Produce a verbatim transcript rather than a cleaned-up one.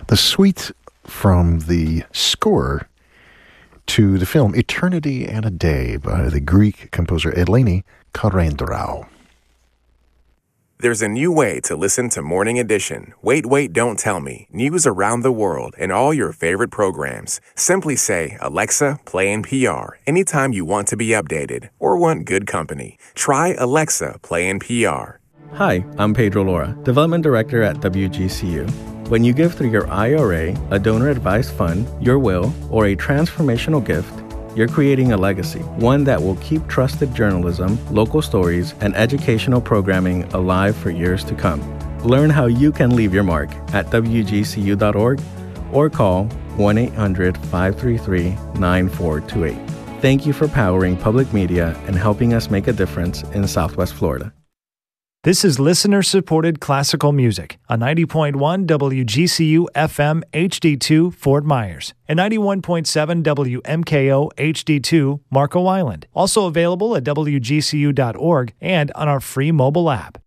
The suite from the score to the film Eternity and a Day by the Greek composer Eleni Karendraou. There's a new way to listen to Morning Edition. Wait, wait, don't tell me. News around the world and all your favorite programs. Simply say, Alexa, play N P R anytime you want to be updated or want good company. Try Alexa, play N P R. Hi, I'm Pedro Lora, Development Director at W G C U. When you give through your I R A, a donor-advised fund, your will, or a transformational gift, you're creating a legacy, one that will keep trusted journalism, local stories, and educational programming alive for years to come. Learn how you can leave your mark at W G C U dot org or call one eight hundred, five three three, nine four two eight. Thank you for powering public media and helping us make a difference in Southwest Florida. This is listener-supported classical music on ninety point one W G C U F M H D two Fort Myers and ninety-one point seven W M K O H D two Marco Island. Also available at W G C U dot org and on our free mobile app.